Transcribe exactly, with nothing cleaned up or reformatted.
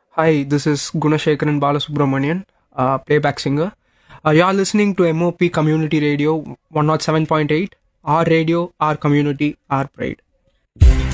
Hi, this is Gunashekaran Balasubramanian, uh, playback singer. Uh, you are listening to M O P Community Radio one oh seven point eight. Our radio, our community, our pride.